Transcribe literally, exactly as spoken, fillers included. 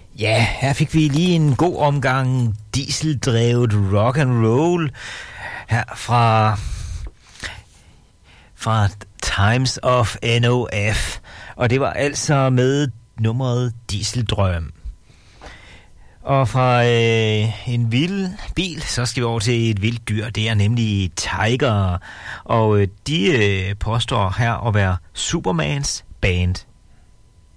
Ja, her fik vi lige en god omgang dieseldrevet rock and roll her fra fra Times of N O F, og det var altså med nummeret Dieseldrøm. Og fra øh, en vild bil, så skal vi over til et vildt dyr. Det er nemlig Tiger, og øh, de øh, påstår her at være Supermans band.